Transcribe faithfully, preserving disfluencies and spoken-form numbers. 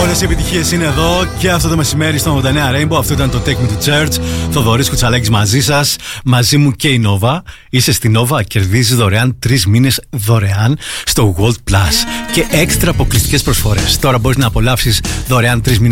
Όλες οι επιτυχίες είναι εδώ και αυτό το μεσημέρι στο ογδόντα εννέα Rainbow. Αυτό ήταν το Take Me to Church. Θοδωρής Κουτσαλέκης μαζί σας. Μαζί μου και η Nova. Είσαι στη Nova, κερδίζεις δωρεάν τρεις μήνες δωρεάν στο Gold Plus και έξτρα αποκλειστικές προσφορές. Τώρα μπορείς να απολαύσεις δωρεάν τρεις μήνες